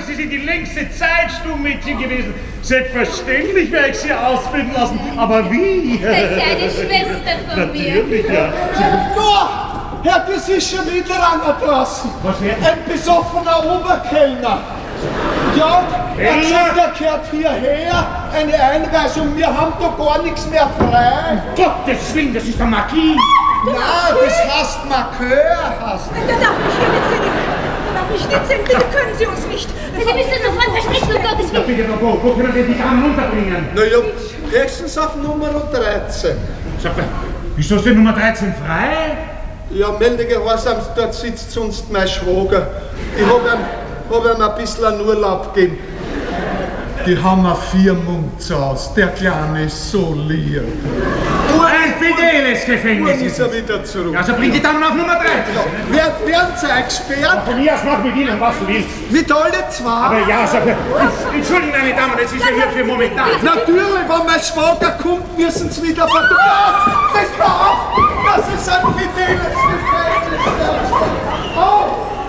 Sie sind die längste Zeit Stummmädchen gewesen. Selbstverständlich werde ich Sie ausbilden lassen. Aber wie? Das ist ja eine Schwester von mir. Natürlich, ja. Herr, das ist schon wieder einer draußen. Was wäre? Ein besoffener Oberkellner. Ja, er hat gesagt, er gehört hierher. Eine Einweisung, wir haben doch gar nichts mehr frei. Gottes Willen, das ist der Marquis. Na, das heißt Markeur, heißt. Da darf ich hier nicht sehen. Da darf ich nicht sehen. Bitte können Sie uns nicht. Sie müssen uns sofort verstecken, um Gottes Ja, Willen. bitte, wo können wir die Damen unterbringen? Na ja, höchstens auf Nummer 13. Sag mal, wieso ist denn Nummer 13 frei? Ja, Meldegehorsam, dort sitzt sonst mein Schwager. Ich hab ihm ein bisschen Urlaub gegeben. Die haben eine Firmung zu Hause. Der Kleine ist so lieb. Ein fideles Nun Gefängnis. ist er wieder zurück. Also bring die Damen auf Nummer 13. Werden Sie eingesperrt? Von mir aus mach mit Ihnen, was du willst. Mit alle zwei? Aber ja, sag mal, entschuldigen meine Damen, das ist ja hier für momentan. Natürlich, wenn mein Schwager kommt, müssen Sie wieder fotografieren. Das war auf! Das ist ein fideles Gefängnis. Oh!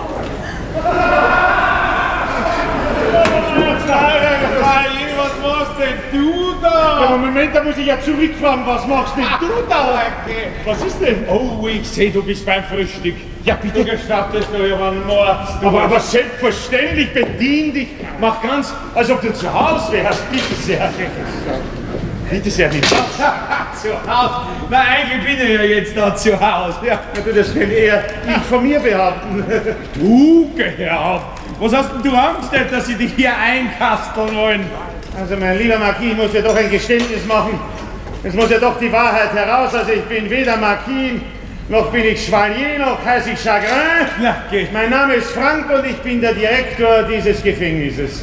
Was machst denn du da? Aber Moment, da muss ich ja zurückfahren. Was machst denn du da? Was ist denn? Oh, ich sehe, du bist beim Frühstück. Ja, bitte gestattest du ja einen Mord. Aber selbstverständlich, bedien dich. Mach ganz, als ob du zu Hause wärst. Bitte sehr. Bitte sehr, nicht. Zu Hause? Na, eigentlich bin ich ja jetzt da zu Hause. Ja, du, das kann eher ich von mir behaupten. Du, geh auf. Was hast denn du Angst, dass sie dich hier einkasteln wollen? Also, mein lieber Marquis, ich muss ja doch ein Geständnis machen. Es muss ja doch die Wahrheit heraus. Also, ich bin weder Marquis, noch bin ich Chevalier, noch heiße ich Chagrin. Na, geh. Mein Name ist Frank und ich bin der Direktor dieses Gefängnisses.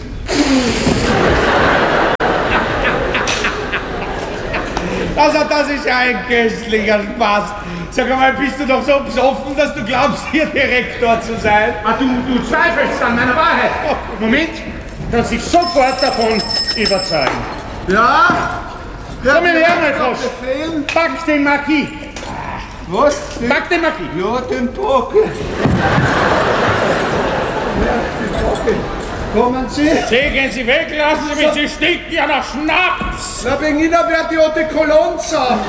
Also, das ist ja ein köstlicher Spaß. Sag mal, bist du doch so besoffen, dass du glaubst, hier Direktor zu sein? Ah, du zweifelst an meiner Wahrheit. Moment, kannst dich sofort davon überzeugen. Ja? Komm her, mein Frosch. Befehl. Pack den Marquis. Was? Pack den Marquis. Ja, den Pockel. Ja, den Pockel. Kommen Sie. Gehen Sie weg, lassen Sie mich, Sie stinken ja nach Schnaps. Na, wegen Ihnen wird die Eau de Cologne saufen.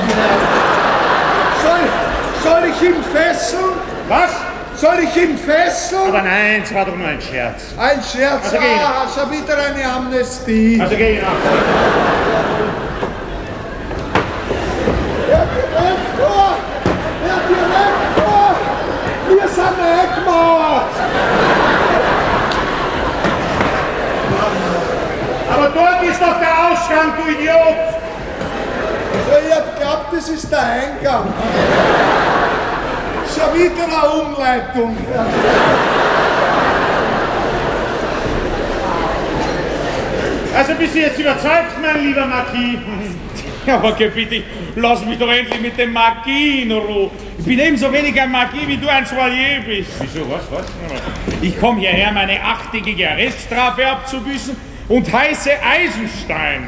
Soll ich ihn fesseln? Was? Soll ich ihn fesseln? Aber nein, es war doch nur ein Scherz. Ein Scherz, Also geh schon wieder eine Amnestie. Also geh nach. Herr Direktor! Herr Direktor! Wir sind eingemauert! Aber dort ist doch der Ausgang, du Idiot! Ich hab geglaubt, das ist der Eingang. Schon wieder eine Umleitung. Also bist du jetzt überzeugt, mein lieber Marquis? Ja, aber geh bitte, lass mich doch endlich mit dem Marquis in Ruhe. Ich bin ebenso wenig ein Marquis, wie du ein Chevalier bist. Wieso, was? Ich komme hierher, meine 8-tägige Arreststrafe abzubüßen und heiße Eisenstein.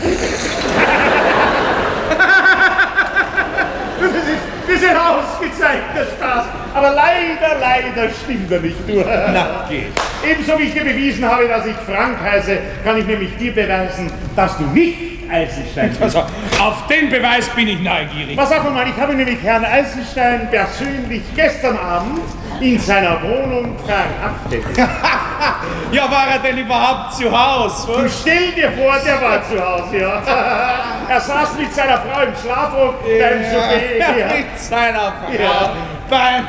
Das ist ein ausgezeichnter Spaß. Aber leider stimmt er nicht, du. Na, geh. Ebenso wie ich dir bewiesen habe, dass ich Frank heiße, kann ich nämlich dir beweisen, dass du nicht Eisenstein bist. Also, auf den Beweis bin ich neugierig. Pass auf einmal, ich habe nämlich Herrn Eisenstein persönlich gestern Abend in seiner Wohnung verhaftet. Ja, war er denn überhaupt zu Hause? Du stell dir vor, der war zu Hause, ja. Er saß mit seiner Frau im Schlafrock beim Souper. Ja, mit seiner Frau. Ja. Beim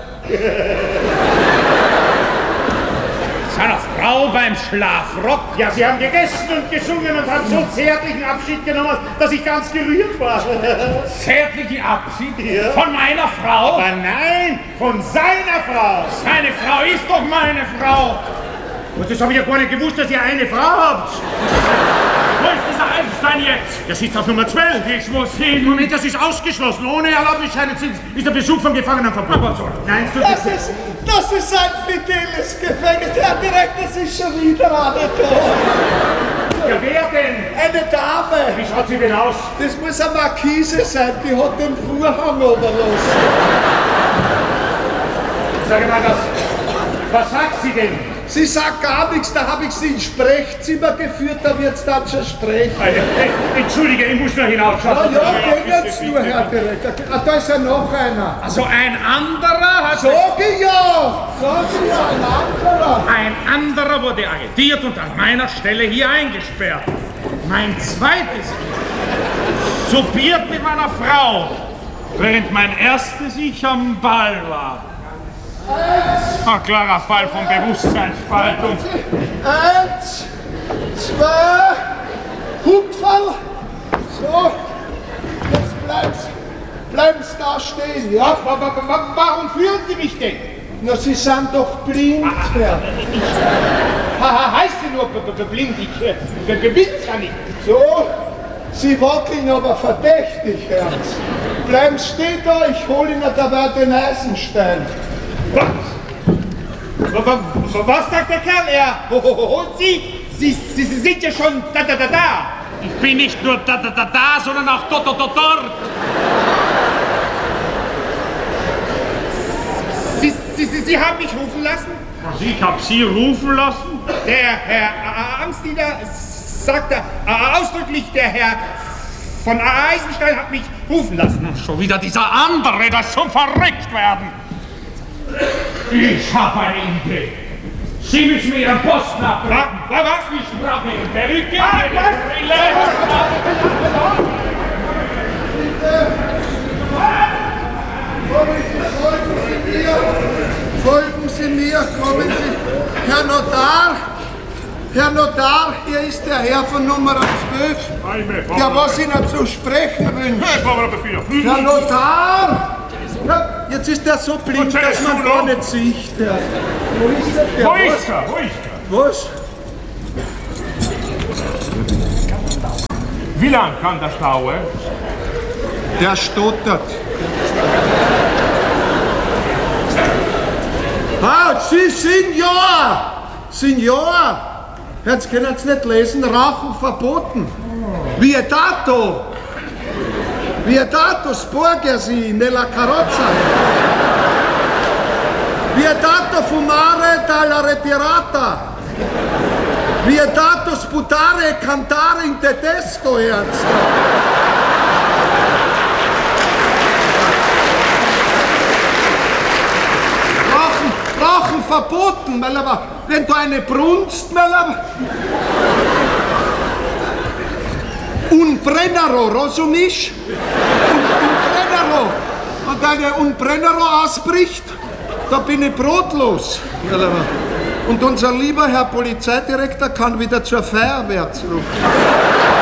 seiner Frau beim Schlafrock? Ja, sie haben gegessen und gesungen und haben so zärtlichen Abschied genommen, dass ich ganz gerührt war. Zärtlichen Abschied? Ja. Von meiner Frau? Aber nein, von seiner Frau. Seine Frau ist doch meine Frau. Und das habe ich ja gar nicht gewusst, dass ihr eine Frau habt. Wo ist dieser Eisenstein jetzt? Der sitzt auf Nummer 12. Ich muss hin. Moment, das ist ausgeschlossen. Ohne Erlaubnisschein ist der Besuch von Gefangenen verboten. Aber so. Nein, es tut Das ist ein fideles Gefängnis. Herr Direktor, das ist schon wieder eine da. Ja, wer denn? Eine Dame. Wie schaut sie denn aus? Das muss eine Markise sein, die hat den Vorhang oberlassen. Sag mal, was sagt sie denn? Sie sagt gar nichts, da habe ich sie ins Sprechzimmer geführt, da wird's dann schon sprechen. Entschuldige, ich muss noch hinausschauen. Ja, gehen jetzt nur, Herr Direktor. Ah, da ist ja noch einer. Also ein anderer hat... Sag ich ja, ein anderer. Ein anderer wurde arretiert und an meiner Stelle hier eingesperrt. Mein zweites soupiert mit meiner Frau, während mein erstes Ich am Ball war. Ein klarer Fall von Bewusstseinsspaltung. 1, 2, Hupferl. So, jetzt bleib's da stehen, ja? Warum führen Sie mich denn? Na, Sie sind doch blind, Herr. Heißt sie nur blind? Ich bin's ja nicht. So, Sie wackeln aber verdächtig, Herz. Bleiben stehen da, ich hol Ihnen dabei den Eisenstein. Was sagt der Kerl? Und Sie sind ja schon da. Ich bin nicht nur da, sondern auch dort. Sie haben mich rufen lassen? Was, ich habe Sie rufen lassen? Der Herr Amtsdiener sagte ausdrücklich, der Herr von Eisenstein hat mich rufen lassen. Schon wieder dieser andere, das zum Verrücktwerden. Ich habe eine Idee. Sie müssen mir Ihren Posten abbringen. Was? Ich brauche Ihre Perücke, Ihre Brille. Folgen Sie mir, kommen Sie. Herr Notar, hier ist der Herr von Nummer 12, der was Ihnen zu sprechen wünscht. Herr Notar! Ja, jetzt ist er so blind, dass man gar nicht sieht. Wo ist der? Was? Wie lange kann das dauern? Der stottert. Sie, Signor! Jetzt können Sie nicht lesen, Rauchen verboten. Vietato, sporgersi nella carrozza. Vietato fumare dalla retirata. Vietato sputare e cantare in tedesco, Ernst. Rauchen verboten, weil aber, wenn du eine brunst, weil aber... Un brennero, rozumisch? Und eine Unbrennero ausbricht, da bin ich brotlos. Und unser lieber Herr Polizeidirektor kann wieder zur Feuerwehr zurück.